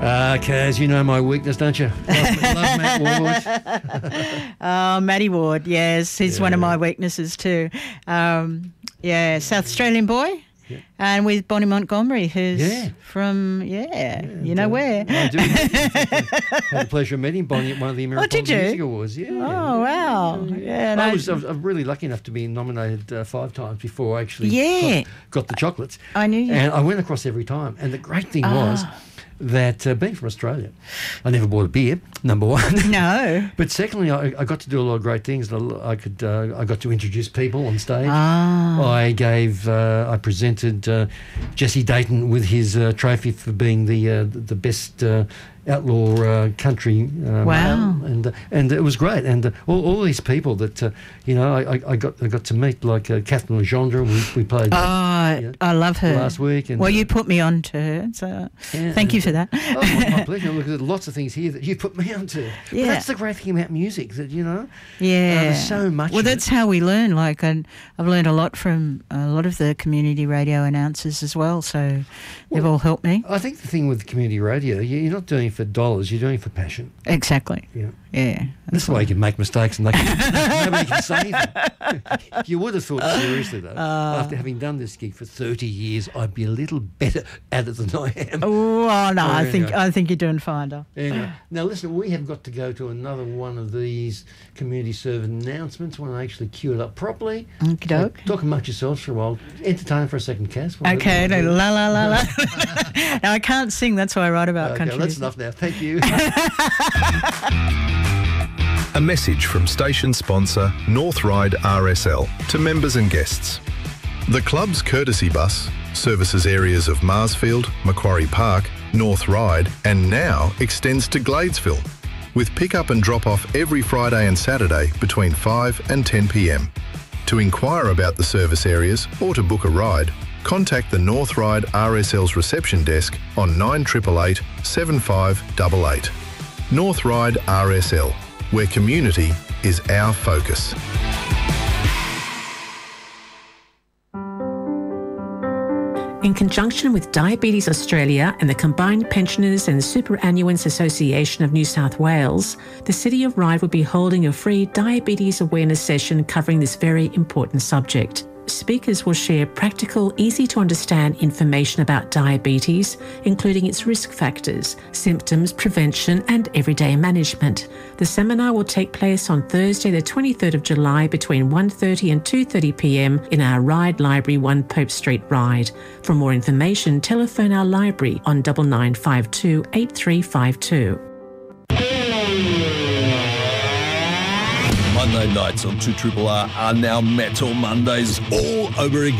Kaz, you know my weakness, don't you? Love Matt Ward. Oh, Matty Ward, yes. He's one of my weaknesses too. South Australian boy. Yeah. And with Bonnie Montgomery, who's from, you know where. I do. Had the pleasure of meeting Bonnie at one of the American Music Awards. Yeah. Oh, wow. Yeah. I was really lucky enough to be nominated 5 times before I actually got the chocolates. I knew you. And I went across every time. And the great thing was that being from Australia, I never bought a beer, number one. No. But secondly, I got to do a lot of great things. I got to introduce people on stage. I presented Jesse Dayton with his trophy for being the best outlaw country male, and it was great. And all these people that I got to meet, like Catherine Legendre. We played. I love her. Last week. And, you put me on to her, so thank you for that. My pleasure. Look, there's lots of things here that you put me onto. Yeah. But that's the great thing about music, that there's so much. Well, that's how we learn. Like, and I've learned a lot from a lot of the community radio announcers as well. So they've all helped me. I think the thing with community radio, you're not doing it for dollars, you're doing it for passion. Exactly. Yeah. That's why you can make mistakes and nobody can say anything. You would have thought seriously, though, after having done this gig for 30 years, I'd be a little better at it than I am. Oh, no, I think you're doing fine, though. Anyway. Now, listen, we have got to go to another one of these community service announcements when I actually cue it up properly. Okie doke. Talk amongst yourselves for a while. Entertain for a second, Cass. Okay, la la la la. Now, I can't sing, that's why I write about country. That's enough now. Thank you. A message from station sponsor North Ride RSL to members and guests. The club's courtesy bus services areas of Marsfield, Macquarie Park, North Ride and now extends to Gladesville, with pick-up and drop-off every Friday and Saturday between 5 and 10 p.m. To inquire about the service areas or to book a ride, contact the North Ride RSL's reception desk on 9888 7588. North Ride RSL, where community is our focus. In conjunction with Diabetes Australia and the Combined Pensioners and Superannuants Association of New South Wales, the City of Ryde will be holding a free diabetes awareness session covering this very important subject. Speakers will share practical, easy-to-understand information about diabetes, including its risk factors, symptoms, prevention and everyday management. The seminar will take place on Thursday the 23rd of July between 1:30 and 2:30 p.m. in our Ryde Library, 1 Pope Street, Ryde. For more information, telephone our library on 9952 8352. Monday nights on 2RRR are now Metal Mondays all over again.